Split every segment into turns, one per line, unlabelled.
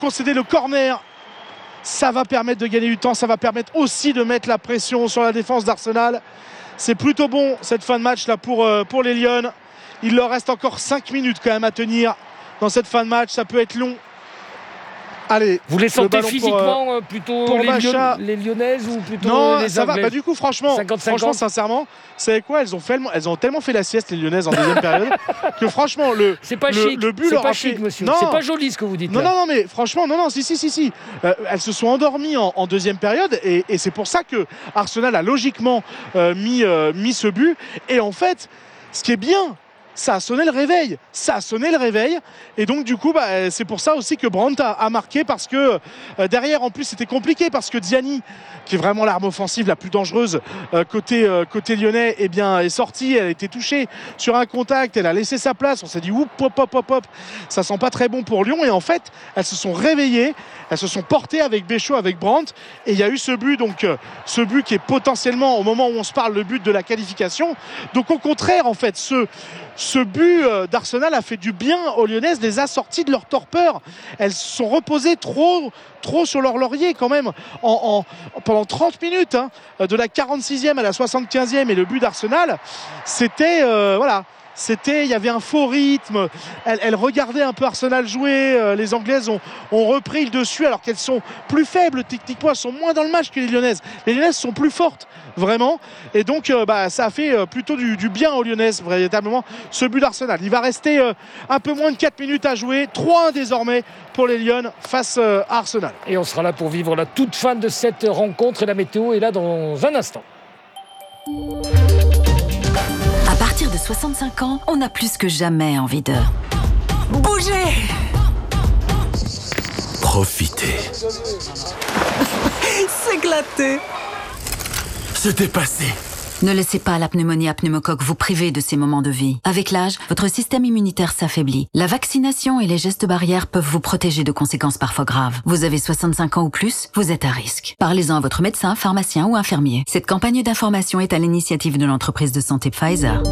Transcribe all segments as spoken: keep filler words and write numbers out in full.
concéder le corner. Ça va permettre de gagner du temps, ça va permettre aussi de mettre la pression sur la défense d'Arsenal. C'est plutôt bon cette fin de match là pour, euh, pour les Lions. Il leur reste encore cinq minutes quand même à tenir dans cette fin de match, ça peut être long. Allez,
vous les sentez physiquement
pour,
euh, plutôt
pour
les,
Macha...
Lion... les Lyonnaises ou plutôt
non,
les
ça va. Bah, du coup, franchement,
cinquante cinquante
franchement, sincèrement, c'est quoi elles ont, fait, elles ont tellement fait la sieste les Lyonnaises en deuxième période que franchement, le
c'est pas
le,
chic,
le but
c'est
leur
pas
a
chic,
fait...
monsieur.
Non.
C'est pas joli ce que vous dites.
Non,
là.
non, non, mais franchement, non, non, si, si, si, si. Euh, elles se sont endormies en, en deuxième période et, et c'est pour ça que Arsenal a logiquement euh, mis, euh, mis ce but. Et en fait, ce qui est bien, ça a sonné le réveil, ça a sonné le réveil et donc du coup bah, c'est pour ça aussi que Brandt a, a marqué parce que euh, derrière en plus c'était compliqué parce que Diani qui est vraiment l'arme offensive la plus dangereuse euh, côté, euh, côté lyonnais eh bien, est sortie, elle a été touchée sur un contact, elle a laissé sa place, on s'est dit oup, hop, hop, hop, hop, ça sent pas très bon pour Lyon et en fait elles se sont réveillées, elles se sont portées avec Béchot, avec Brandt et il y a eu ce but donc euh, ce but qui est potentiellement au moment où on se parle le but de la qualification donc au contraire en fait ce Ce but d'Arsenal a fait du bien aux Lyonnaises, les a sorties de leur torpeur. Elles se sont reposées trop, trop sur leur laurier quand même en, en, pendant trente minutes, hein, de la quarante-sixième à la soixante-quinzième et le but d'Arsenal, c'était euh, voilà. C'était, il y avait un faux rythme. Elles, elles regardaient un peu Arsenal jouer. Euh, les Anglaises ont, ont repris le dessus alors qu'elles sont plus faibles techniquement. Elles sont moins dans le match que les Lyonnaises. Les Lyonnaises sont plus fortes, vraiment. Et donc, euh, bah, ça a fait euh, plutôt du, du bien aux Lyonnaises, véritablement, ce but d'Arsenal. Il va rester euh, un peu moins de quatre minutes à jouer. trois un désormais pour les Lions face euh, à Arsenal.
Et on sera là pour vivre la toute fin de cette rencontre. Et la météo est là dans un instant.
À partir de soixante-cinq ans, on a plus que jamais envie de bouger,
profiter,
s'éclater,
se dépasser.
Ne laissez pas la pneumonie à pneumocoque vous priver de ces moments de vie. Avec l'âge, votre système immunitaire s'affaiblit. La vaccination et les gestes barrières peuvent vous protéger de conséquences parfois graves. Vous avez soixante-cinq ans ou plus, vous êtes à risque. Parlez-en à votre médecin, pharmacien ou infirmier. Cette campagne d'information est à l'initiative de l'entreprise de santé Pfizer.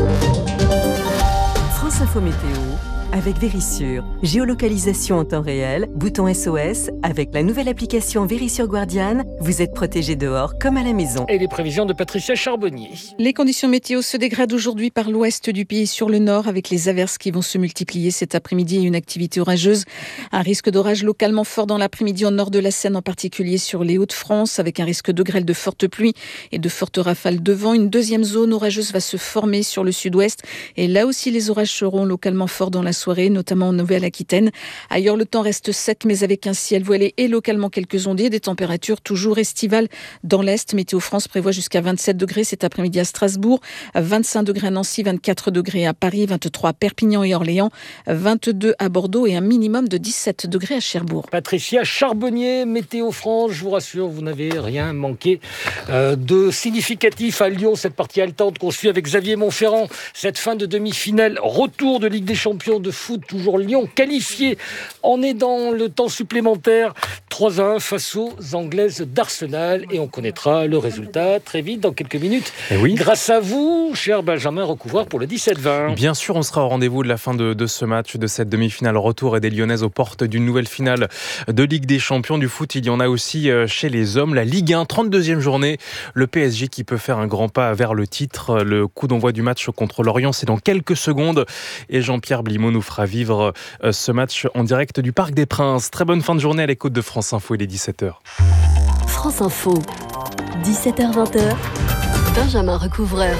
France Info Météo avec Vérissure. Géolocalisation en temps réel, bouton S O S. Avec la nouvelle application Vérissure Guardian, vous êtes protégé dehors comme à la maison.
Et les prévisions de Patricia Charbonnier.
Les conditions météo se dégradent aujourd'hui par l'ouest du pays sur le nord avec les averses qui vont se multiplier cet après-midi et une activité orageuse. Un risque d'orage localement fort dans l'après-midi au nord de la Seine, en particulier sur les Hauts-de-France, avec un risque de grêle, de fortes pluies et de fortes rafales de vent. Une deuxième zone orageuse va se former sur le sud-ouest et là aussi les orages seront localement forts dans la soirée, notamment en Nouvelle-Aquitaine. Ailleurs, le temps reste sec, mais avec un ciel voilé et localement quelques ondées, des températures toujours estivales dans l'Est. Météo France prévoit jusqu'à vingt-sept degrés cet après-midi à Strasbourg, vingt-cinq degrés à Nancy, vingt-quatre degrés à Paris, vingt-trois à Perpignan et Orléans, vingt-deux à Bordeaux et un minimum de dix-sept degrés à Cherbourg.
Patricia Charbonnier, Météo France, je vous rassure, vous n'avez rien manqué euh, de significatif à Lyon, cette partie haletante qu'on suit avec Xavier Montferrand, cette fin de demi-finale, retour de Ligue des Champions de foot, toujours Lyon qualifié. On est dans le temps supplémentaire, trois à un face aux Anglaises d'Arsenal et on connaîtra le résultat très vite, dans quelques minutes.
Et oui.
Grâce à vous, cher Benjamin Recouvreur, pour le dix-sept vingt.
Bien sûr, on sera au rendez-vous de la fin de, de ce match, de cette demi-finale retour et des Lyonnaises aux portes d'une nouvelle finale de Ligue des Champions du foot. Il y en a aussi chez les hommes. La Ligue un, trente-deuxième journée. Le P S G qui peut faire un grand pas vers le titre. Le coup d'envoi du match contre Lorient, c'est dans quelques secondes. Et Jean-Pierre Blimaud nous fera vivre ce match en direct du Parc des Princes. Très bonne fin de journée à l'écoute de France Info, il est dix-sept heures.
France Info, dix-sept heures vingt, Benjamin Recouvreur.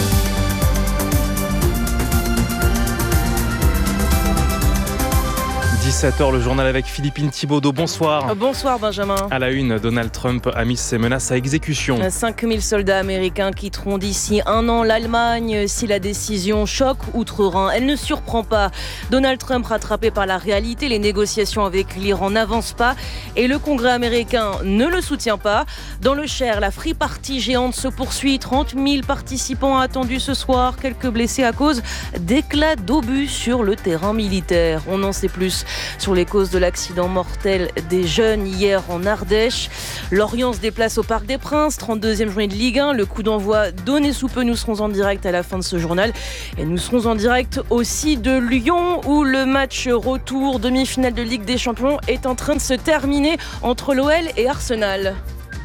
dix-sept heures, le journal avec Philippine Thibaudeau. Bonsoir.
Bonsoir Benjamin.
À la une, Donald Trump a mis ses menaces à exécution.
cinq mille soldats américains quitteront d'ici un an l'Allemagne si la décision choque outre-Rhin. Elle ne surprend pas. Donald Trump rattrapé par la réalité, les négociations avec l'Iran n'avancent pas et le Congrès américain ne le soutient pas. Dans le Cher, la Free Party géante se poursuit. trente mille participants attendus ce soir. Quelques blessés à cause d'éclats d'obus sur le terrain militaire. On en sait plus sur les causes de l'accident mortel des jeunes hier en Ardèche. Lorient se déplace au Parc des Princes, trente-deuxième journée de Ligue un. Le coup d'envoi donné sous peu, nous serons en direct à la fin de ce journal. Et nous serons en direct aussi de Lyon où le match retour demi-finale de Ligue des Champions est en train de se terminer entre l'O L et Arsenal.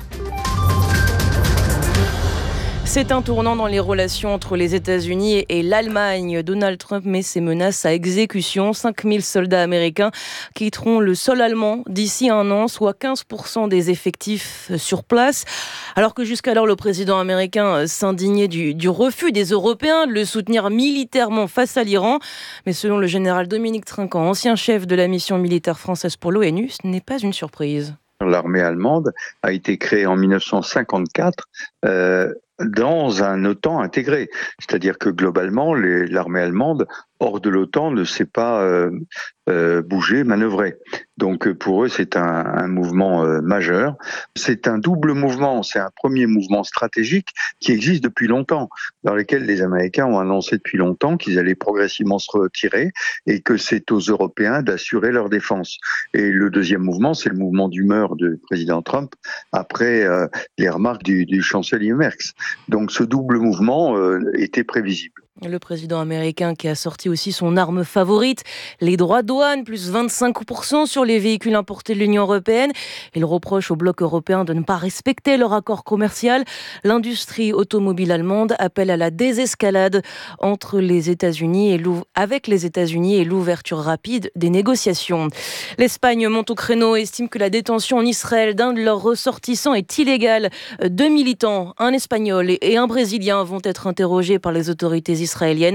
C'est un tournant dans les relations entre les États-Unis et l'Allemagne. Donald Trump met ses menaces à exécution. cinq mille soldats américains quitteront le sol allemand d'ici un an, soit quinze pour cent des effectifs sur place. Alors que jusqu'alors, le président américain s'indignait du, du refus des Européens de le soutenir militairement face à l'Iran. Mais selon le général Dominique Trinquant, ancien chef de la mission militaire française pour l'ONU, ce n'est pas une surprise.
L'armée allemande a été créée en dix-neuf cent cinquante-quatre euh, dans un OTAN intégré. C'est-à-dire que globalement, les, l'armée allemande, hors de l'OTAN, ne s'est pas euh, euh, bougée, manœuvrée. Donc pour eux, c'est un, un mouvement euh, majeur. C'est un double mouvement. C'est un premier mouvement stratégique qui existe depuis longtemps, dans lequel les Américains ont annoncé depuis longtemps qu'ils allaient progressivement se retirer et que c'est aux Européens d'assurer leur défense. Et le deuxième mouvement, c'est le mouvement d'humeur du président Trump après euh, les remarques du, du chancelier Merkel. Donc ce double mouvement euh, était prévisible.
Le président américain qui a sorti aussi son arme favorite, les droits de douane, plus vingt-cinq pour cent sur les véhicules importés de l'Union européenne. Il reproche au bloc européen de ne pas respecter leur accord commercial. L'industrie automobile allemande appelle à la désescalade entre les États-Unis et l'ou- avec les États-Unis et l'ouverture rapide des négociations. L'Espagne monte au créneau et estime que la détention en Israël d'un de leurs ressortissants est illégale. Deux militants, un Espagnol et un Brésilien, vont être interrogés par les autorités israéliennes.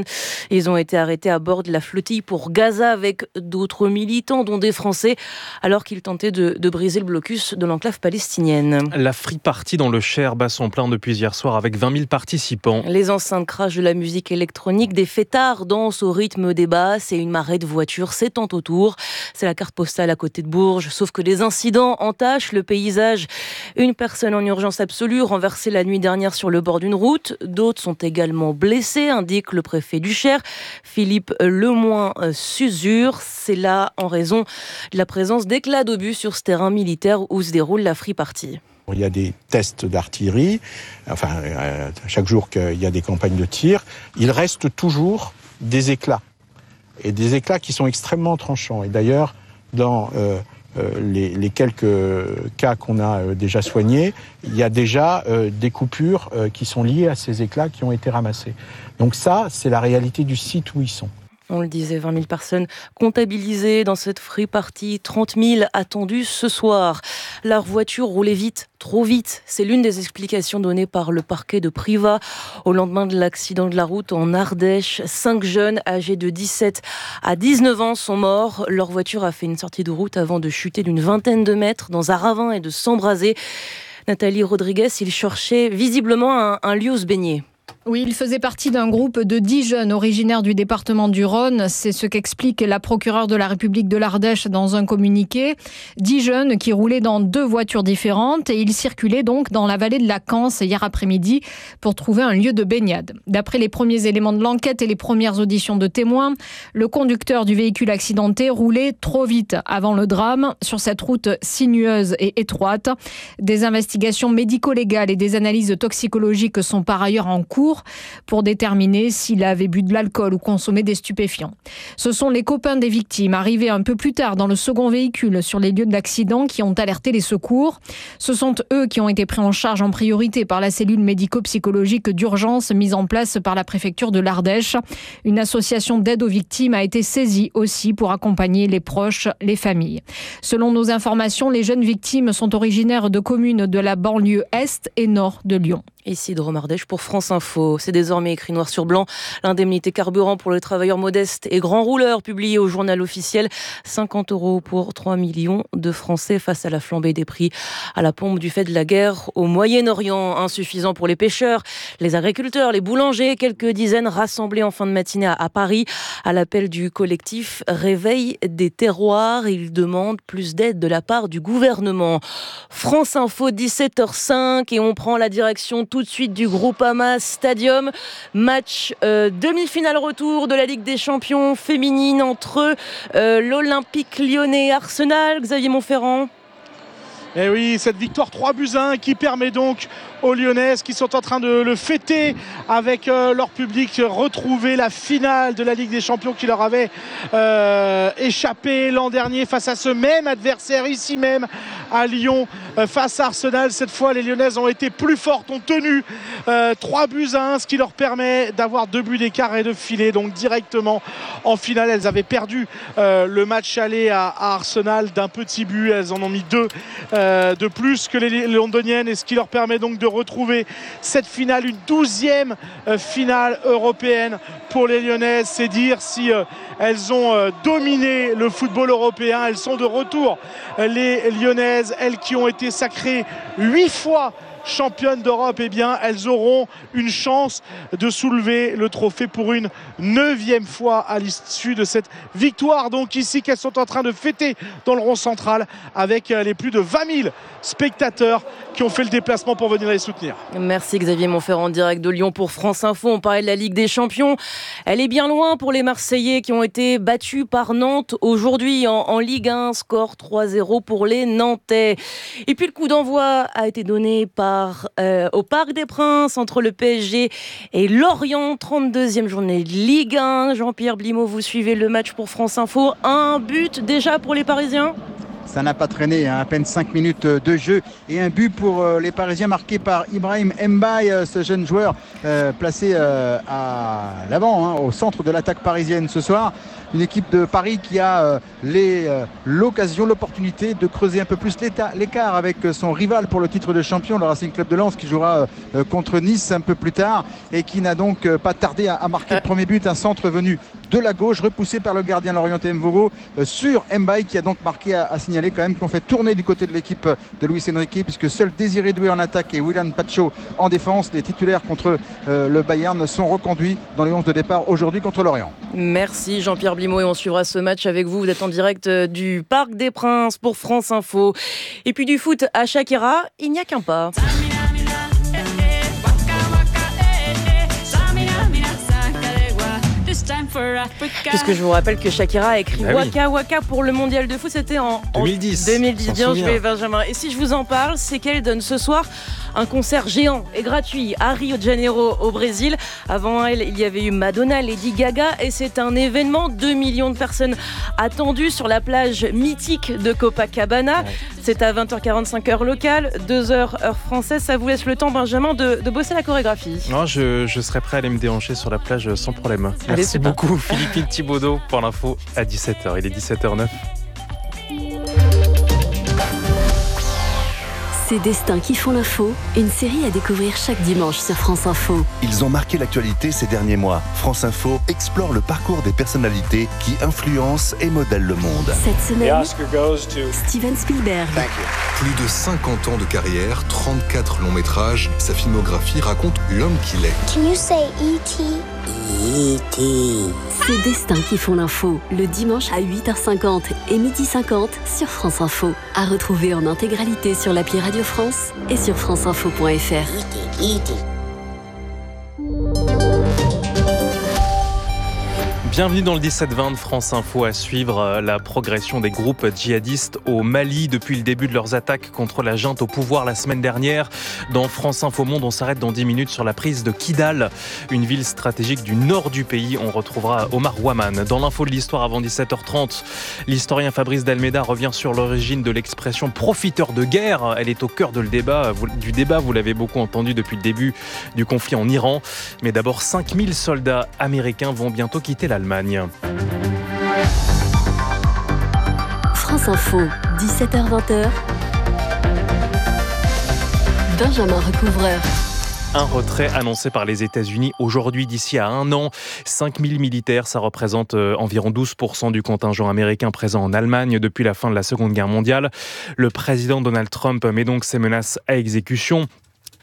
Ils ont été arrêtés à bord de la flottille pour Gaza avec d'autres militants, dont des Français, alors qu'ils tentaient de, de briser le blocus de l'enclave palestinienne.
La free party dans le Cher bat son plein depuis hier soir avec vingt mille participants.
Les enceintes crachent de la musique électronique, des fêtards dansent au rythme des basses et une marée de voitures s'étend autour. C'est la carte postale à côté de Bourges, sauf que des incidents entachent le paysage. Une personne en urgence absolue renversée la nuit dernière sur le bord d'une route. D'autres sont également blessés, indique le préfet du Cher, Philippe Lemoyne-Susur. C'est là en raison de la présence d'éclats d'obus sur ce terrain militaire où se déroule la free party.
Il y a des tests d'artillerie, enfin, euh, chaque jour qu'il y a des campagnes de tir, il reste toujours des éclats. Et des éclats qui sont extrêmement tranchants. Et d'ailleurs, dans euh, euh, les, les quelques cas qu'on a euh, déjà soignés, il y a déjà euh, des coupures euh, qui sont liées à ces éclats qui ont été ramassés. Donc ça, c'est la réalité du site où ils sont.
On le disait, vingt mille personnes comptabilisées dans cette free party, trente mille attendues ce soir. Leur voiture roulait vite, trop vite. C'est l'une des explications données par le parquet de Privas au lendemain de l'accident de la route en Ardèche. Cinq jeunes âgés de dix-sept à dix-neuf ans sont morts. Leur voiture a fait une sortie de route avant de chuter d'une vingtaine de mètres dans un ravin et de s'embraser. Nathalie Rodriguez, il cherchait visiblement un, un lieu où se baigner.
Oui, il faisait partie d'un groupe de dix jeunes originaires du département du Rhône. C'est ce qu'explique la procureure de la République de l'Ardèche dans un communiqué. Dix jeunes qui roulaient dans deux voitures différentes et ils circulaient donc dans la vallée de la Canse hier après-midi pour trouver un lieu de baignade. D'après les premiers éléments de l'enquête et les premières auditions de témoins, le conducteur du véhicule accidenté roulait trop vite avant le drame sur cette route sinueuse et étroite. Des investigations médico-légales et des analyses toxicologiques sont par ailleurs en cours pour déterminer s'il avait bu de l'alcool ou consommé des stupéfiants. Ce sont les copains des victimes, arrivés un peu plus tard dans le second véhicule sur les lieux de l'accident, qui ont alerté les secours. Ce sont eux qui ont été pris en charge en priorité par la cellule médico-psychologique d'urgence mise en place par la préfecture de l'Ardèche. Une association d'aide aux victimes a été saisie aussi pour accompagner les proches, les familles. Selon nos informations, les jeunes victimes sont originaires de communes de la banlieue est et nord de Lyon.
Ici de Romardèche pour France Info. C'est désormais écrit noir sur blanc. L'indemnité carburant pour les travailleurs modestes et grands rouleurs publiée au journal officiel. cinquante euros pour trois millions de Français face à la flambée des prix à la pompe du fait de la guerre au Moyen-Orient. Insuffisant pour les pêcheurs, les agriculteurs, les boulangers. Quelques dizaines rassemblés en fin de matinée à Paris à l'appel du collectif Réveil des terroirs. Ils demandent plus d'aide de la part du gouvernement. France Info, dix-sept heures zéro cinq et on prend la direction tout tout de suite du Groupama Stadium. Match euh, demi-finale retour de la Ligue des Champions féminine entre euh, l'Olympique Lyonnais et Arsenal. Xavier Montferrand.
Et oui, cette victoire trois buts à un qui permet donc aux Lyonnaises qui sont en train de le fêter avec euh, leur public, retrouver la finale de la Ligue des Champions qui leur avait euh, échappé l'an dernier face à ce même adversaire ici même à Lyon, euh, face à Arsenal. Cette fois, les Lyonnaises ont été plus fortes, ont tenu euh, trois buts à un, ce qui leur permet d'avoir deux buts d'écart et de filer donc directement en finale. Elles avaient perdu euh, le match aller à, à Arsenal d'un petit but, elles en ont mis deux euh, de plus que les londoniennes, et ce qui leur permet donc de retrouver cette finale, une douzième euh, finale européenne pour les Lyonnaises. C'est dire si euh, elles ont euh, dominé le football européen. Elles sont de retour, euh, les Lyonnaises, elles qui ont été sacrées huit fois championnes d'Europe. Eh bien, elles auront une chance de soulever le trophée pour une neuvième fois à l'issue de cette victoire. Donc ici, qu'elles sont en train de fêter dans le rond central avec les plus de vingt mille spectateurs qui ont fait le déplacement pour venir les soutenir.
Merci Xavier Montferrand, direct de Lyon pour France Info. On parlait de la Ligue des Champions. Elle est bien loin pour les Marseillais qui ont été battus par Nantes aujourd'hui en, en Ligue un. Score trois zéro pour les Nantais. Et puis le coup d'envoi a été donné par, euh, au Parc des Princes entre le P S G et Lorient. trente-deuxième journée de Ligue un. Jean-Pierre Blimaud, vous suivez le match pour France Info. Un but déjà pour les Parisiens ?
Ça n'a pas traîné, hein. À peine cinq minutes de jeu et un but pour euh, les Parisiens marqué par Ibrahim Mbaye, euh, ce jeune joueur euh, placé euh, à l'avant, hein, au centre de l'attaque parisienne ce soir. Une équipe de Paris qui a euh, les, euh, l'occasion, l'opportunité de creuser un peu plus l'écart avec son rival pour le titre de champion, le Racing Club de Lens, qui jouera euh, contre Nice un peu plus tard et qui n'a donc euh, pas tardé à, à marquer le premier but. Un centre venu de la gauche, repoussé par le gardien l'Orienté Mvogo euh, sur Mbaye, qui a donc marqué, à, à signaler quand même qu'on fait tourner du côté de l'équipe de Luis Enrique, puisque seul Désiré Doué en attaque et Willian Pacho en défense. Les titulaires contre euh, le Bayern sont reconduits dans les onze de départ aujourd'hui contre Lorient.
Merci Jean-Pierre Blimaud, et on suivra ce match avec vous. Vous êtes en direct du Parc des Princes pour France Info. Et puis du foot à Shakira, il n'y a qu'un pas. Puisque je vous rappelle que Shakira a écrit ah oui. Waka Waka pour le mondial de foot, c'était en, en
deux mille dix.
deux mille dix. Bien joué Benjamin. Et si je vous en parle, c'est qu'elle donne ce soir un concert géant et gratuit à Rio de Janeiro au Brésil. Avant elle, il y avait eu Madonna, Lady Gaga, et c'est un événement. deux millions de personnes attendues sur la plage mythique de Copacabana. Ouais. C'est à vingt heures quarante-cinq heure locale, deux heures heure française. Ça vous laisse le temps, Benjamin, de, de bosser la chorégraphie.
Non, je, je serais prêt à aller me déhancher sur la plage sans problème. Allez, merci beaucoup Philippine Thibaudot pour l'info à dix-sept heures. Il est dix-sept heures neuf.
Ces destins qui font l'info, une série à découvrir chaque dimanche sur France Info.
Ils ont marqué l'actualité ces derniers mois. France Info explore le parcours des personnalités qui influencent et modèlent le monde.
Cette semaine, Steven Spielberg.
Plus de cinquante ans de carrière, trente-quatre longs métrages, sa filmographie raconte l'homme qu'il est.
Can you say E T
E T Ces destins qui font l'info, le dimanche à huit heures cinquante et midi cinquante sur France Info. À retrouver en intégralité sur l'appli Radio France et sur franceinfo point f r. E T, E T.
Bienvenue dans le dix-sept vingt de France Info, à suivre la progression des groupes djihadistes au Mali depuis le début de leurs attaques contre la junte au pouvoir la semaine dernière. Dans France Info Monde, on s'arrête dans dix minutes sur la prise de Kidal, une ville stratégique du nord du pays. On retrouvera Omar Ouaman. Dans l'info de l'histoire avant dix-sept heures trente, l'historien Fabrice Dalméda revient sur l'origine de l'expression profiteur de guerre. Elle est au cœur de le débat, du débat, vous l'avez beaucoup entendu depuis le début du conflit en Iran. Mais d'abord, cinq mille soldats américains vont bientôt quitter l'Allemagne.
France Info, dix-sept heures vingt. Benjamin Recouvreur.
Un retrait annoncé par les États-Unis aujourd'hui d'ici à un an. cinq mille militaires, ça représente environ douze pour cent du contingent américain présent en Allemagne depuis la fin de la Seconde Guerre mondiale. Le président Donald Trump met donc ses menaces à exécution.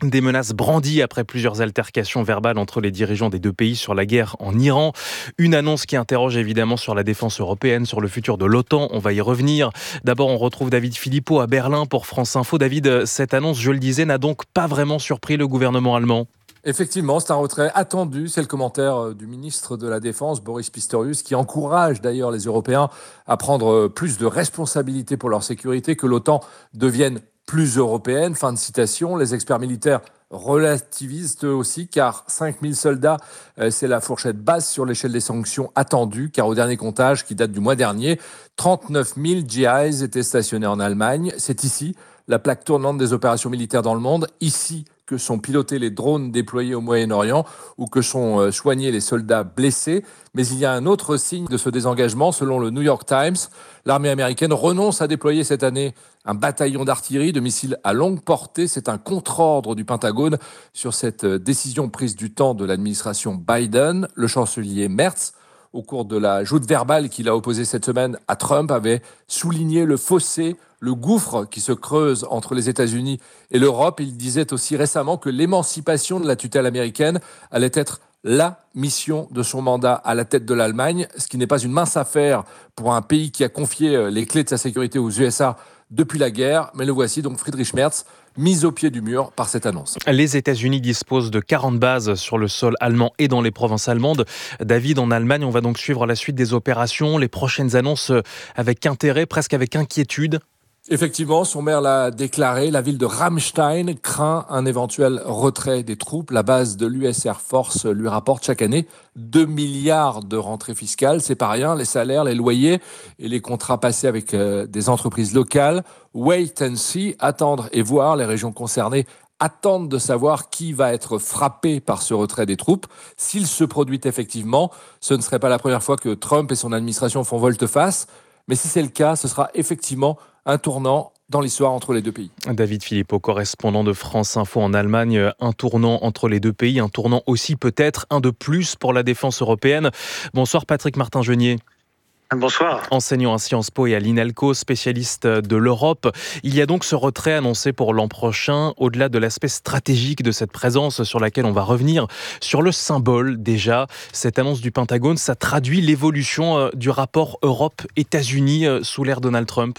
Des menaces brandies après plusieurs altercations verbales entre les dirigeants des deux pays sur la guerre en Iran. Une annonce qui interroge évidemment sur la défense européenne, sur le futur de l'OTAN. On va y revenir. D'abord, on retrouve David Philippot à Berlin pour France Info. David, cette annonce, je le disais, n'a donc pas vraiment surpris le gouvernement allemand.
Effectivement, c'est un retrait attendu. C'est le commentaire du ministre de la Défense, Boris Pistorius, qui encourage d'ailleurs les Européens à prendre plus de responsabilités pour leur sécurité, que l'OTAN devienne plus européenne. Fin de citation. Les experts militaires relativisent eux aussi, car cinq mille soldats, c'est la fourchette basse sur l'échelle des sanctions attendues, car au dernier comptage, qui date du mois dernier, trente-neuf mille G Is étaient stationnés en Allemagne. C'est ici la plaque tournante des opérations militaires dans le monde. Ici que sont pilotés les drones déployés au Moyen-Orient ou que sont soignés les soldats blessés. Mais il y a un autre signe de ce désengagement. Selon le New York Times, l'armée américaine renonce à déployer cette année un bataillon d'artillerie de missiles à longue portée. C'est un contre-ordre du Pentagone sur cette décision prise du temps de l'administration Biden. Le chancelier Merz, au cours de la joute verbale qu'il a opposée cette semaine à Trump, avait souligné le fossé, le gouffre qui se creuse entre les États-Unis et l'Europe. Il disait aussi récemment que l'émancipation de la tutelle américaine allait être la mission de son mandat à la tête de l'Allemagne, ce qui n'est pas une mince affaire pour un pays qui a confié les clés de sa sécurité aux U S A depuis la guerre. Mais le voici donc, Friedrich Merz, mis au pied du mur par cette annonce.
Les États-Unis disposent de quarante bases sur le sol allemand et dans les provinces allemandes. David, en Allemagne, on va donc suivre la suite des opérations, les prochaines annonces avec intérêt, presque avec inquiétude.
Effectivement, son maire l'a déclaré, la ville de Ramstein craint un éventuel retrait des troupes. La base de l'U S Air Force lui rapporte chaque année deux milliards de rentrées fiscales. C'est pas rien, les salaires, les loyers et les contrats passés avec euh, des entreprises locales. Wait and see, attendre et voir. Les régions concernées attendent de savoir qui va être frappé par ce retrait des troupes. S'il se produit effectivement, ce ne serait pas la première fois que Trump et son administration font volte-face. Mais si c'est le cas, ce sera effectivement un tournant dans l'histoire entre les deux pays.
David Philippot, correspondant de France Info en Allemagne, un tournant entre les deux pays, un tournant aussi peut-être, un de plus pour la défense européenne. Bonsoir Patrick Martin-Genier.
Bonsoir.
Enseignant à Sciences Po et à l'INALCO, spécialiste de l'Europe. Il y a donc ce retrait annoncé pour l'an prochain, au-delà de l'aspect stratégique de cette présence sur laquelle on va revenir. Sur le symbole déjà, cette annonce du Pentagone, ça traduit l'évolution du rapport Europe-États-Unis sous l'ère Donald Trump.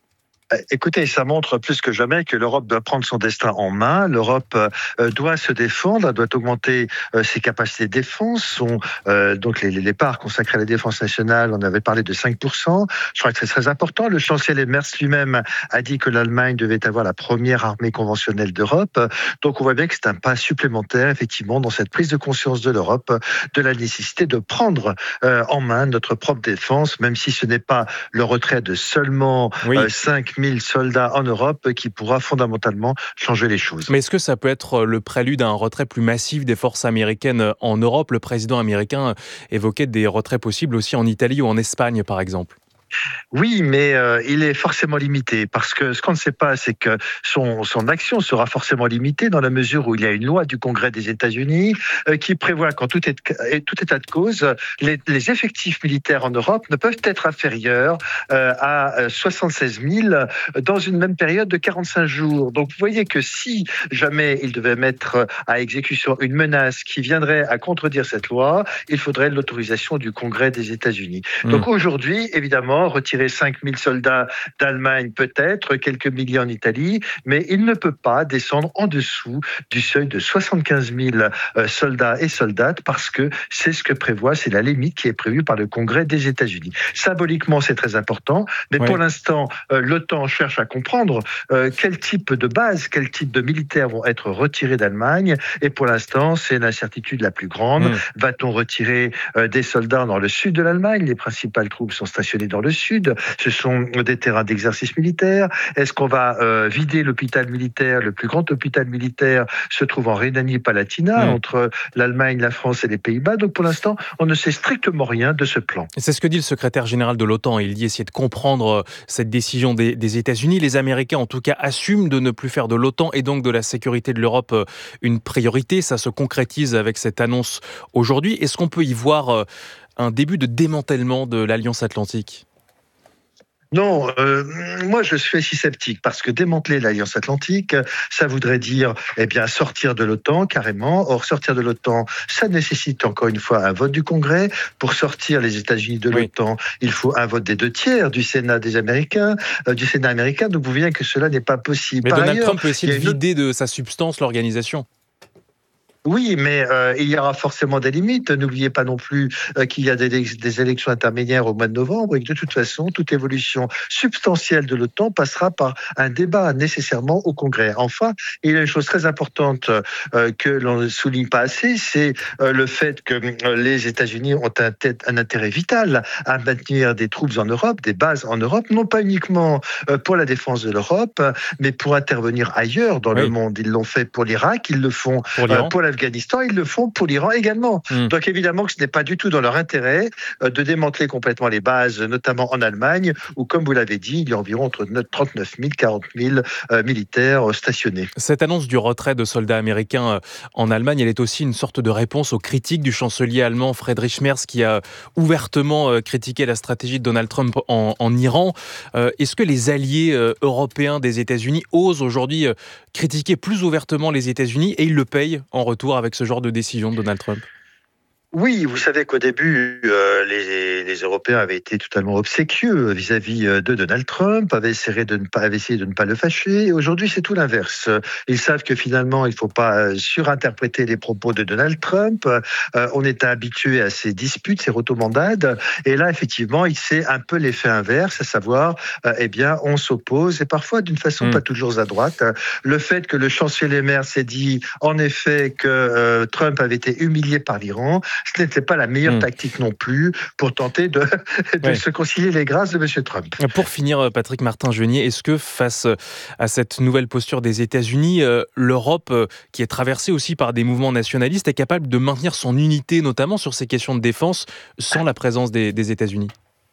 Écoutez, ça montre plus que jamais que l'Europe doit prendre son destin en main. L'Europe euh, doit se défendre, doit augmenter euh, ses capacités de défense. Son, euh, donc les, les parts consacrées à la défense nationale, on avait parlé de cinq pour cent. Je crois que c'est très important. Le chancelier Merz lui-même a dit que l'Allemagne devait avoir la première armée conventionnelle d'Europe. Donc on voit bien que c'est un pas supplémentaire, effectivement, dans cette prise de conscience de l'Europe, de la nécessité de prendre euh, en main notre propre défense, même si ce n'est pas le retrait de seulement oui. euh, cinq mille soldats en Europe qui pourra fondamentalement changer les choses.
Mais est-ce que ça peut être le prélude à un retrait plus massif des forces américaines en Europe ? Le président américain évoquait des retraits possibles aussi en Italie ou en Espagne, par exemple.
Oui, mais euh, il est forcément limité, parce que ce qu'on ne sait pas, c'est que son, son action sera forcément limitée dans la mesure où il y a une loi du Congrès des États-Unis euh, qui prévoit qu'en tout, est, tout état de cause, les, les effectifs militaires en Europe ne peuvent être inférieurs euh, à soixante-seize mille dans une même période de quarante-cinq jours. Donc vous voyez que si jamais il devait mettre à exécution une menace qui viendrait à contredire cette loi, il faudrait l'autorisation du Congrès des États-Unis. Mmh. Donc aujourd'hui, évidemment, retirer cinq mille soldats d'Allemagne peut-être, quelques milliers en Italie, mais il ne peut pas descendre en dessous du seuil de soixante-quinze mille soldats et soldates parce que c'est ce que prévoit, c'est la limite qui est prévue par le Congrès des États-Unis. Symboliquement, c'est très important, mais ouais. pour l'instant, euh, l'OTAN cherche à comprendre euh, quel type de base, quel type de militaires vont être retirés d'Allemagne, et pour l'instant, c'est l'incertitude la plus grande. Mmh. Va-t-on retirer euh, des soldats dans le sud de l'Allemagne ? Les principales troupes sont stationnées dans le sud, ce sont des terrains d'exercice militaire. Est-ce qu'on va euh, vider l'hôpital militaire ? Le plus grand hôpital militaire se trouve en Rhénanie-Palatinat, mmh. entre l'Allemagne, la France et les Pays-Bas. Donc pour l'instant, on ne sait strictement rien de ce plan.
C'est ce que dit le secrétaire général de l'OTAN. Il dit essayer de comprendre cette décision des, des États-Unis. Les Américains, en tout cas, assument de ne plus faire de l'OTAN et donc de la sécurité de l'Europe une priorité. Ça se concrétise avec cette annonce aujourd'hui. Est-ce qu'on peut y voir un début de démantèlement de l'Alliance Atlantique ?
Non, euh, moi je suis si sceptique parce que démanteler l'Alliance Atlantique, ça voudrait dire eh bien sortir de l'OTAN carrément. Or sortir de l'OTAN, ça nécessite encore une fois un vote du Congrès. Pour sortir les États-Unis de l'OTAN, oui. il faut un vote des deux tiers du Sénat des Américains, euh, du Sénat américain. Donc vous voyez que cela n'est pas possible.
Mais
Par
Donald
ailleurs,
Trump peut essayer de
une...
vider de sa substance l'organisation.
Oui, mais euh, il y aura forcément des limites. N'oubliez pas non plus euh, qu'il y a des, des élections intermédiaires au mois de novembre et que de toute façon, toute évolution substantielle de l'OTAN passera par un débat nécessairement au Congrès. Enfin, il y a une chose très importante euh, que l'on ne souligne pas assez, c'est euh, le fait que euh, les États-Unis ont un, un intérêt vital à maintenir des troupes en Europe, des bases en Europe, non pas uniquement euh, pour la défense de l'Europe, mais pour intervenir ailleurs dans oui. le monde. Ils l'ont fait pour l'Irak, ils le font pour, euh, pour la Afghanistan, ils le font pour l'Iran également. Mmh. Donc évidemment que ce n'est pas du tout dans leur intérêt euh, de démanteler complètement les bases, notamment en Allemagne, où comme vous l'avez dit, il y a environ entre trente-neuf mille, quarante mille euh, militaires euh, stationnés.
Cette annonce du retrait de soldats américains euh, en Allemagne, elle est aussi une sorte de réponse aux critiques du chancelier allemand Friedrich Merz, qui a ouvertement euh, critiqué la stratégie de Donald Trump en, en Iran. Euh, est-ce que les alliés euh, européens des États-Unis osent aujourd'hui euh, critiquer plus ouvertement les États-Unis et ils le payent en retour avec ce genre de décision de Donald Trump?
Oui, vous savez qu'au début, euh, les, les Européens avaient été totalement obséquieux vis-à-vis de Donald Trump, avaient essayé de ne pas, avaient essayé de ne pas le fâcher. Et aujourd'hui, c'est tout l'inverse. Ils savent que finalement, il ne faut pas surinterpréter les propos de Donald Trump. Euh, on est habitué à ces disputes, ces rotomandades. Et là, effectivement, il sait un peu l'effet inverse, à savoir, euh, eh bien, on s'oppose, et parfois d'une façon mmh. pas toujours à droite. Le fait que le chancelier Merz s'est dit, en effet, que euh, Trump avait été humilié par l'Iran, ce n'était pas la meilleure mmh. tactique non plus pour tenter de, de ouais. se concilier les grâces de M. Trump.
Pour finir, Patrick Martin-Genier, est-ce que face à cette nouvelle posture des États-Unis, l'Europe, qui est traversée aussi par des mouvements nationalistes, est capable de maintenir son unité, notamment sur ces questions de défense, sans la présence des, des États-Unis ?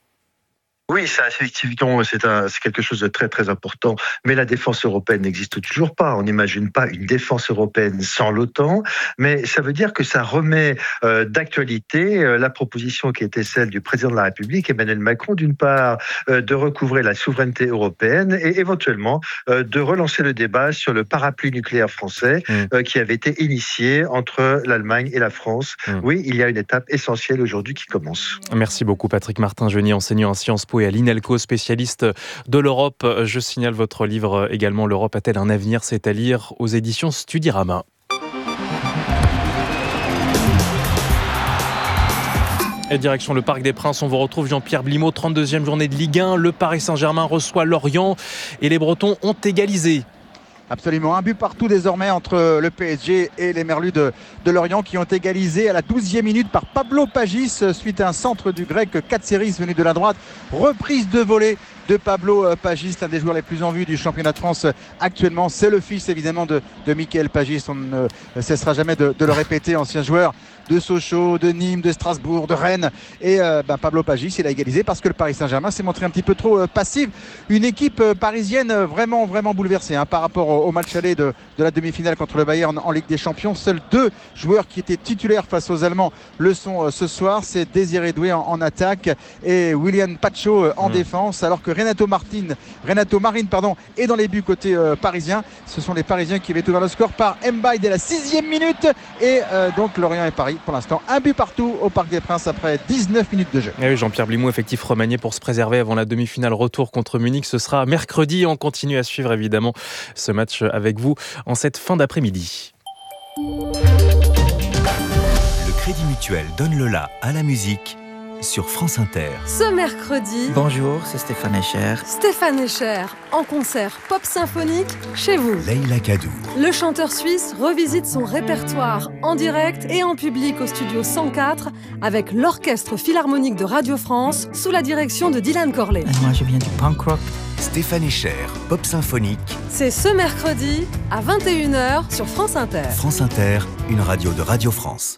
Oui, ça, effectivement, c'est, un, c'est quelque chose de très, très important. Mais la défense européenne n'existe toujours pas. On n'imagine pas une défense européenne sans l'OTAN. Mais ça veut dire que ça remet euh, d'actualité euh, la proposition qui était celle du président de la République, Emmanuel Macron, d'une part, euh, de recouvrer la souveraineté européenne et éventuellement euh, de relancer le débat sur le parapluie nucléaire français mmh. euh, qui avait été initié entre l'Allemagne et la France. Mmh. Oui, il y a une étape essentielle aujourd'hui qui commence.
Merci beaucoup, Patrick Martin-Genier, enseignant à Sciences Po et à l'INELCO, spécialiste de l'Europe. Je signale votre livre également, L'Europe a-t-elle un avenir ? C'est à lire aux éditions Studirama. Et direction le Parc des Princes, on vous retrouve Jean-Pierre Blimaud, trente-deuxième journée de Ligue un. Le Paris Saint-Germain reçoit Lorient et les Bretons ont égalisé.
Absolument, un but partout désormais entre le P S G et les Merlus de, de Lorient qui ont égalisé à la douzième minute par Pablo Pagis suite à un centre du grec Katseris venu de la droite. Reprise de volée de Pablo Pagis, l'un des joueurs les plus en vue du championnat de France actuellement. C'est le fils évidemment de, de Mickaël Pagis, on ne cessera jamais de, de le répéter, ancien joueur de Sochaux, de Nîmes, de Strasbourg, de Rennes. Et euh, ben Pablo Pagis, il a égalisé parce que le Paris Saint-Germain s'est montré un petit peu trop euh, passif. Une équipe euh, parisienne euh, vraiment, vraiment bouleversée hein, par rapport au, au match aller de, de la demi-finale contre le Bayern en, en Ligue des Champions. Seuls deux joueurs qui étaient titulaires face aux Allemands le sont euh, ce soir. C'est Désiré Doué en, en attaque et William Pacho euh, en mmh. défense. Alors que Renato Martin, Renato Marine pardon, est dans les buts côté euh, parisien. Ce sont les Parisiens qui avaient ouvert le score par Mbaye dès la sixième minute. Et euh, donc Lorient et Paris, pour l'instant, un but partout au Parc des Princes après dix-neuf minutes de jeu.
Et oui, Jean-Pierre Blimaud, effectif remanié pour se préserver avant la demi-finale retour contre Munich. Ce sera mercredi. On continue à suivre évidemment ce match avec vous en cette fin d'après-midi.
Le Crédit Mutuel donne le la à la musique sur France Inter.
Ce mercredi...
Bonjour, c'est Stéphane Echer.
Stéphane Echer, en concert pop symphonique chez vous.
Leïla Kadour.
Le chanteur suisse revisite son répertoire en direct et en public au studio cent quatre avec l'Orchestre Philharmonique de Radio France sous la direction de Dylan Corley.
Et moi, je viens du punk rock.
Stéphane Echer, pop symphonique.
C'est ce mercredi à vingt et une heures sur France Inter.
France Inter, une radio de Radio France.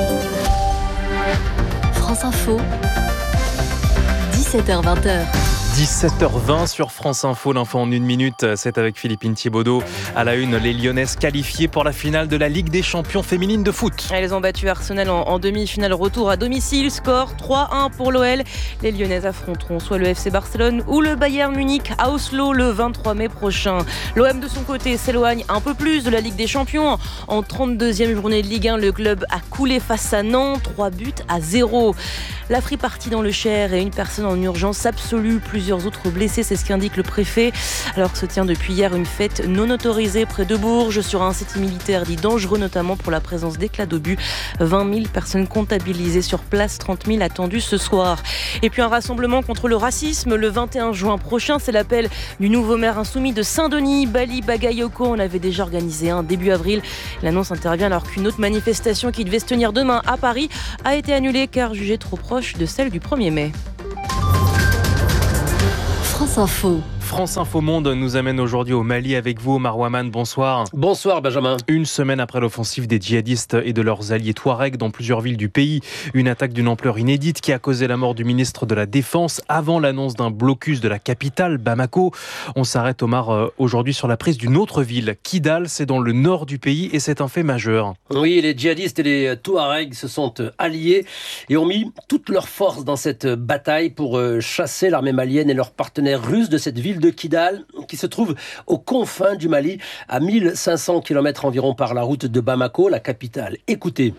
France Info, dix-sept heures vingt.
dix-sept heures vingt sur France Info, l'info en une minute, c'est avec Philippine Thiebaudot. À la une, les Lyonnaises qualifiées pour la finale de la Ligue des champions féminines de foot.
Elles ont battu Arsenal en, en demi-finale retour à domicile, score trois un pour l'O L. Les Lyonnaises affronteront soit le F C Barcelone ou le Bayern Munich à Oslo le vingt-trois mai prochain. L'O M de son côté s'éloigne un peu plus de la Ligue des champions. En trente-deuxième journée de Ligue un, le club a coulé face à Nantes, trois buts à zéro. La free party dans le Cher et une personne en urgence absolue, plusieurs autres blessés, c'est ce qu'indique le préfet. Alors que se tient depuis hier une fête non autorisée près de Bourges sur un site militaire dit dangereux, notamment pour la présence d'éclats d'obus. vingt mille personnes comptabilisées sur place, trente mille attendues ce soir. Et puis un rassemblement contre le racisme le vingt et un juin prochain, c'est l'appel du nouveau maire insoumis de Saint-Denis, Bali Bagayoko. On avait déjà organisé un début avril. L'annonce intervient alors qu'une autre manifestation qui devait se tenir demain à Paris a été annulée car jugée trop proche de celle du premier mai.
France Info.
France Info Monde nous amène aujourd'hui au Mali avec vous, Omar Ouaman, bonsoir.
Bonsoir Benjamin.
Une semaine après l'offensive des djihadistes et de leurs alliés Touaregs dans plusieurs villes du pays, une attaque d'une ampleur inédite qui a causé la mort du ministre de la Défense avant l'annonce d'un blocus de la capitale, Bamako. On s'arrête, Omar, aujourd'hui sur la prise d'une autre ville, Kidal, c'est dans le nord du pays et c'est un fait majeur.
Oui, les djihadistes et les Touaregs se sont alliés et ont mis toutes leurs forces dans cette bataille pour chasser l'armée malienne et leurs partenaires russes de cette ville de Kidal, qui se trouve aux confins du Mali, à mille cinq cents kilomètres environ par la route de Bamako, la capitale. Écoutez.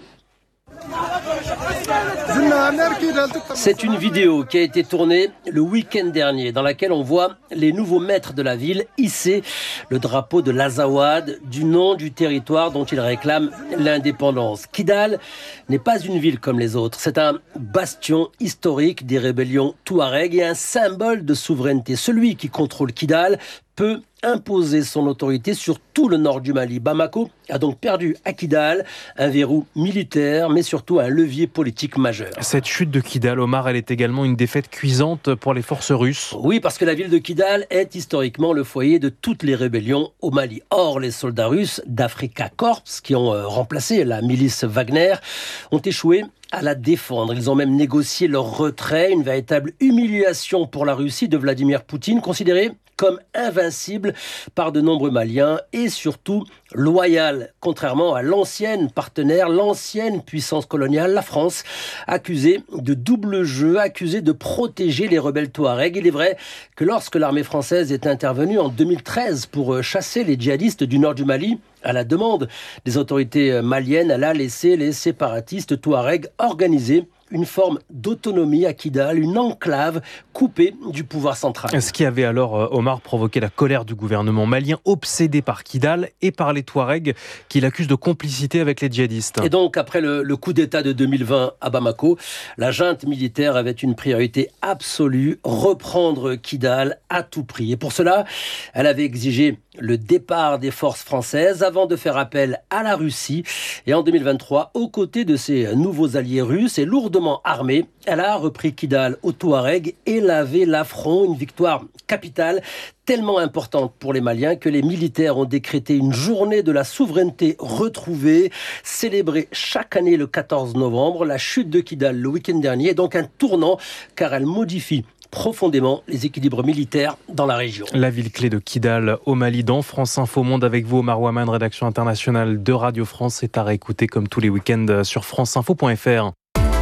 C'est une vidéo qui a été tournée le week-end dernier, dans laquelle on voit les nouveaux maîtres de la ville hisser le drapeau de l'Azawad, du nom du territoire dont ils réclament l'indépendance. Kidal n'est pas une ville comme les autres, c'est un bastion historique des rébellions Touareg et un symbole de souveraineté. Celui qui contrôle Kidal peut imposer son autorité sur tout le nord du Mali. Bamako a donc perdu à Kidal un verrou militaire, mais surtout un levier politique majeur.
Cette chute de Kidal, Omar, elle est également une défaite cuisante pour les forces russes.
Oui, parce que la ville de Kidal est historiquement le foyer de toutes les rébellions au Mali. Or, les soldats russes d'Afrika Korps, qui ont euh, remplacé la milice Wagner, ont échoué à la défendre. Ils ont même négocié leur retrait, une véritable humiliation pour la Russie de Vladimir Poutine, considérée comme invincible par de nombreux Maliens et surtout loyale, contrairement à l'ancienne partenaire, l'ancienne puissance coloniale, la France, accusée de double jeu, accusée de protéger les rebelles Touaregs. Il est vrai que lorsque l'armée française est intervenue en deux mille treize pour chasser les djihadistes du nord du Mali, à la demande des autorités maliennes, elle a laissé les séparatistes Touaregs organiser une forme d'autonomie à Kidal, une enclave coupée du pouvoir central.
Ce qui avait alors, Omar, provoqué la colère du gouvernement malien, obsédé par Kidal et par les Touaregs, qui l'accusent de complicité avec les djihadistes.
Et donc, après le, le coup d'État de deux mille vingt à Bamako, la junte militaire avait une priorité absolue, reprendre Kidal à tout prix. Et pour cela, elle avait exigé le départ des forces françaises avant de faire appel à la Russie. Et en deux mille vingt-trois, aux côtés de ses nouveaux alliés russes et lourdement armée, elle a repris Kidal aux Touaregs et lavé l'affront, une victoire capitale tellement importante pour les Maliens que les militaires ont décrété une journée de la souveraineté retrouvée, célébrée chaque année le quatorze novembre. La chute de Kidal le week-end dernier est donc un tournant car elle modifie profondément les équilibres militaires dans la région.
La ville clé de Kidal au Mali, dans France Info Monde avec vous, Omar Ouaman, rédaction internationale de Radio France, est à réécouter comme tous les week-ends sur franceinfo point f r.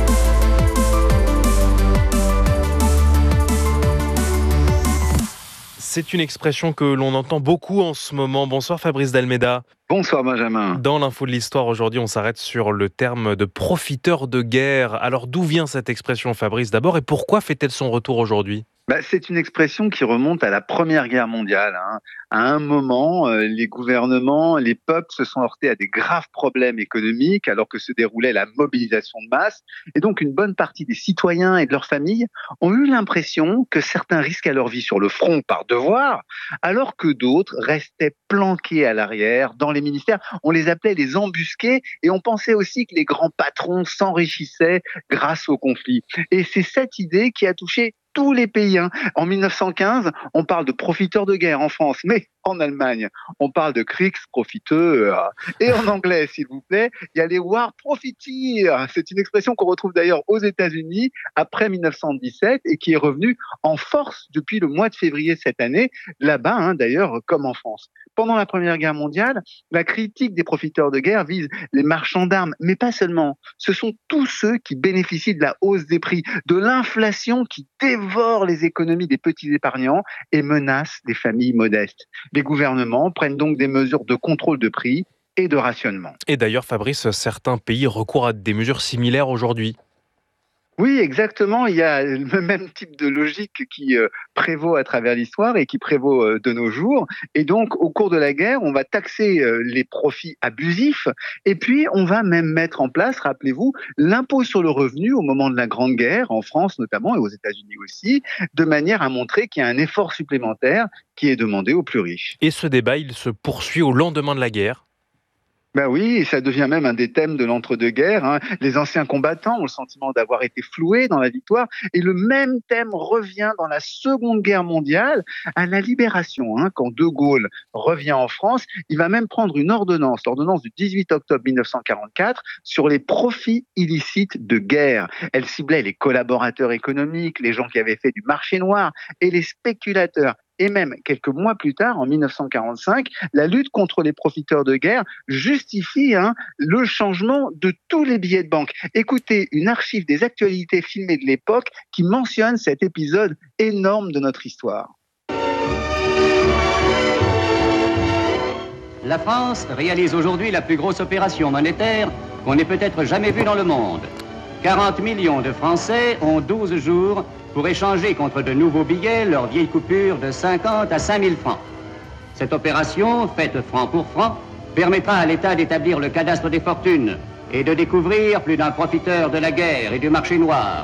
C'est une expression que l'on entend beaucoup en ce moment. Bonsoir Fabrice Dalméda.
Bonsoir Benjamin.
Dans l'info de l'histoire aujourd'hui, on s'arrête sur le terme de profiteur de guerre. Alors d'où vient cette expression, Fabrice, d'abord, et pourquoi fait-elle son retour aujourd'hui ?
Bah, c'est une expression qui remonte à la Première Guerre mondiale. Hein. À un moment, euh, les gouvernements, les peuples se sont heurtés à des graves problèmes économiques alors que se déroulait la mobilisation de masse. Et donc, une bonne partie des citoyens et de leurs familles ont eu l'impression que certains risquaient leur vie sur le front par devoir, alors que d'autres restaient planqués à l'arrière dans les ministères. On les appelait les embusqués et on pensait aussi que les grands patrons s'enrichissaient grâce au conflit. Et c'est cette idée qui a touché tous les pays. Hein. En mille neuf cent quinze, on parle de profiteurs de guerre en France, mais En Allemagne, on parle de Kriegsprofiteur. Et en anglais, s'il vous plaît, il y a les War Profiteers. C'est une expression qu'on retrouve d'ailleurs aux États-Unis après mille neuf cent dix-sept et qui est revenue en force depuis le mois de février cette année, là-bas hein, d'ailleurs comme en France. Pendant la Première Guerre mondiale, la critique des profiteurs de guerre vise les marchands d'armes, mais pas seulement. Ce sont tous ceux qui bénéficient de la hausse des prix, de l'inflation qui dévore les économies des petits épargnants et menace les familles modestes. Les gouvernements prennent donc des mesures de contrôle de prix et de rationnement.
Et d'ailleurs, Fabrice, certains pays recourent à des mesures similaires aujourd'hui.
Oui, exactement. Il y a le même type de logique qui euh, prévaut à travers l'histoire et qui prévaut euh, de nos jours. Et donc, au cours de la guerre, on va taxer euh, les profits abusifs et puis on va même mettre en place, rappelez-vous, l'impôt sur le revenu au moment de la Grande Guerre, en France notamment et aux États-Unis aussi, de manière à montrer qu'il y a un effort supplémentaire qui est demandé aux plus riches.
Et ce débat, il se poursuit au lendemain de la guerre.
Ben oui, et ça devient même un des thèmes de l'entre-deux-guerres. Hein. Les anciens combattants ont le sentiment d'avoir été floués dans la victoire. Et le même thème revient dans la Seconde Guerre mondiale, à la Libération. Hein. Quand De Gaulle revient en France, il va même prendre une ordonnance, l'ordonnance du dix-huit octobre mille neuf cent quarante-quatre, sur les profits illicites de guerre. Elle ciblait les collaborateurs économiques, les gens qui avaient fait du marché noir et les spéculateurs. Et même quelques mois plus tard, en mille neuf cent quarante-cinq, la lutte contre les profiteurs de guerre justifie hein, le changement de tous les billets de banque. Écoutez une archive des actualités filmées de l'époque qui mentionne cet épisode énorme de notre histoire.
La France réalise aujourd'hui la plus grosse opération monétaire qu'on ait peut-être jamais vue dans le monde. quarante millions de Français ont douze jours pour échanger contre de nouveaux billets leurs vieilles coupures de cinquante à cinq mille francs. Cette opération, faite franc pour franc, permettra à l'État d'établir le cadastre des fortunes et de découvrir plus d'un profiteur de la guerre et du marché noir.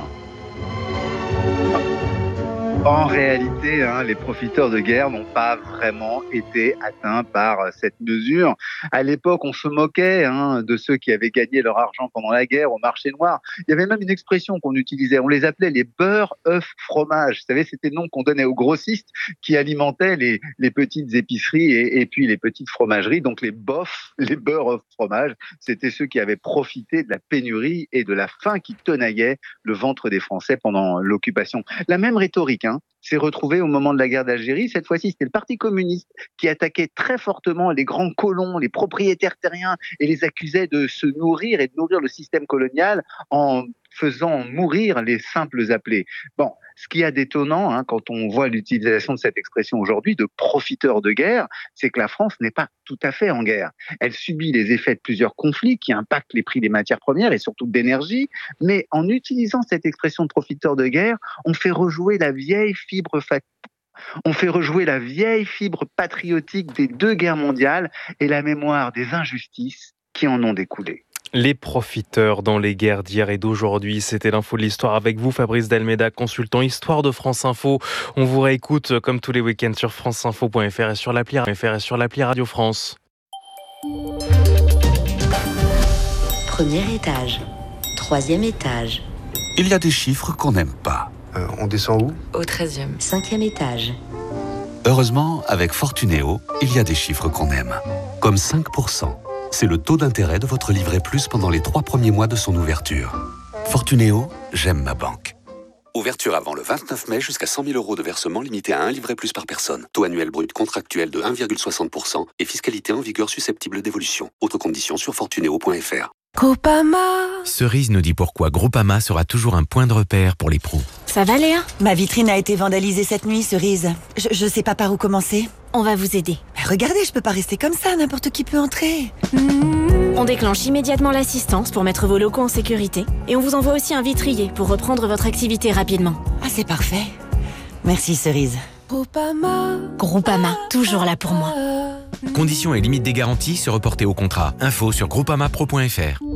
En réalité, hein, les profiteurs de guerre n'ont pas vraiment été atteints par cette mesure. À l'époque, on se moquait hein, de ceux qui avaient gagné leur argent pendant la guerre au marché noir. Il y avait même une expression qu'on utilisait, on les appelait les beurre, œufs, fromage. Vous savez, c'était le nom qu'on donnait aux grossistes qui alimentaient les, les petites épiceries et, et puis les petites fromageries. Donc les bofs, les beurre, œufs, fromage, c'était ceux qui avaient profité de la pénurie et de la faim qui tenaillait le ventre des Français pendant l'occupation. La même rhétorique, hein, s'est retrouvé au moment de la guerre d'Algérie. Cette fois-ci, c'était le Parti communiste qui attaquait très fortement les grands colons, les propriétaires terriens et les accusait de se nourrir et de nourrir le système colonial en faisant mourir les simples appelés. Bon, ce qui est d'étonnant, hein, quand on voit l'utilisation de cette expression aujourd'hui, de profiteurs de guerre, c'est que la France n'est pas tout à fait en guerre. Elle subit les effets de plusieurs conflits qui impactent les prix des matières premières et surtout de l'énergie, mais en utilisant cette expression de profiteurs de guerre, on fait rejouer la vieille fibre fa- On fait rejouer la vieille fibre patriotique des deux guerres mondiales et la mémoire des injustices qui en ont découlé.
Les profiteurs dans les guerres d'hier et d'aujourd'hui, c'était l'info de l'histoire avec vous, Fabrice Dalméda, consultant histoire de France Info. On vous réécoute comme tous les week-ends sur franceinfo point f r et sur l'appli, et sur l'appli Radio France.
Premier étage, troisième étage.
Il y a des chiffres qu'on n'aime pas.
Euh, on descend où ?
Au treizième. Cinquième étage.
Heureusement, avec Fortunéo, il y a des chiffres qu'on aime. Comme cinq pour cent. C'est le taux d'intérêt de votre livret plus pendant les trois premiers mois de son ouverture. Fortunéo, j'aime ma banque.
Ouverture avant le vingt-neuf mai jusqu'à cent mille euros de versement limité à un livret plus par personne. Taux annuel brut contractuel de un virgule soixante pour cent et fiscalité en vigueur susceptible d'évolution. Autres conditions sur fortunéo point f r.
Groupama.
Cerise nous dit pourquoi Groupama sera toujours un point de repère pour les pros.
Ça va Léa ?
Ma vitrine a été vandalisée cette nuit, Cerise. Je, je sais pas par où commencer.
On va vous aider.
Mais regardez, je peux pas rester comme ça, n'importe qui peut entrer.
Mmh. On déclenche immédiatement l'assistance pour mettre vos locaux en sécurité. Et on vous envoie aussi un vitrier pour reprendre votre activité rapidement.
Ah, c'est parfait. Merci Cerise.
Groupama. Groupama, toujours là pour moi.
Conditions et limites des garanties se reporter au contrat. Info sur groupamapro point f r.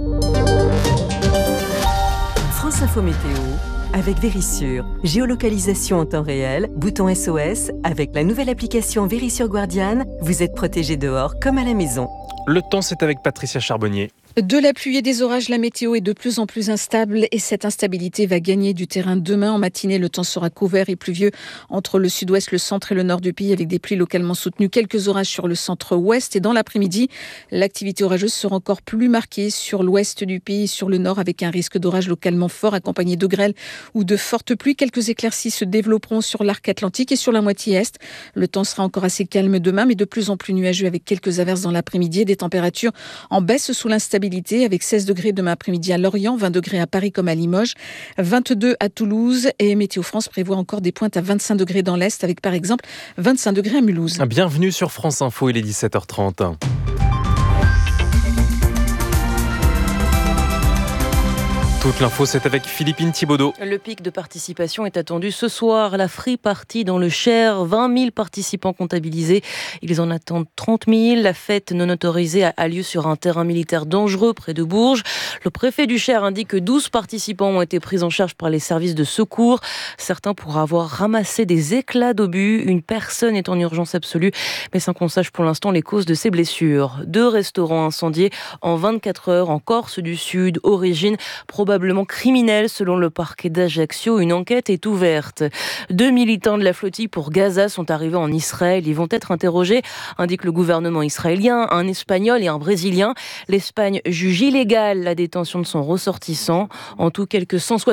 France Info Météo avec Vérissure. Géolocalisation en temps réel, bouton S O S. Avec la nouvelle application Vérissure Guardian, vous êtes protégé dehors comme à la maison.
Le temps, c'est avec Patricia Charbonnier.
De la pluie et des orages, la météo est de plus en plus instable et cette instabilité va gagner du terrain demain. En matinée, le temps sera couvert et pluvieux entre le sud-ouest, le centre et le nord du pays avec des pluies localement soutenues. Quelques orages sur le centre-ouest et dans l'après-midi, l'activité orageuse sera encore plus marquée sur l'ouest du pays et sur le nord avec un risque d'orage localement fort accompagné de grêle ou de fortes pluies. Quelques éclaircies se développeront sur l'arc atlantique et sur la moitié est. Le temps sera encore assez calme demain mais de plus en plus nuageux avec quelques averses dans l'après-midi et des températures en baisse sous l'instabilité avec seize degrés demain après-midi à Lorient, vingt degrés à Paris comme à Limoges, vingt-deux à Toulouse et Météo France prévoit encore des pointes à vingt-cinq degrés dans l'Est avec par exemple vingt-cinq degrés à Mulhouse.
Bienvenue sur France Info, il est dix-sept heures trente. Toute l'info, c'est avec Philippine Thibaudot.
Le pic de participation est attendu ce soir. La Free Party dans le Cher, vingt mille participants comptabilisés. Ils en attendent trente mille. La fête non autorisée a lieu sur un terrain militaire dangereux près de Bourges. Le préfet du Cher indique que douze participants ont été pris en charge par les services de secours. Certains pourraient avoir ramassé des éclats d'obus. Une personne est en urgence absolue, mais sans qu'on sache pour l'instant les causes de ses blessures. Deux restaurants incendiés en vingt-quatre heures en Corse du Sud. Origine probablement probablement criminel selon le parquet d'Ajaccio. Une enquête est ouverte. Deux militants de la flottille pour Gaza sont arrivés en Israël. Ils vont être interrogés, indique le gouvernement israélien, un Espagnol et un Brésilien. L'Espagne juge illégale la détention de son ressortissant. En tout, quelques cent soixante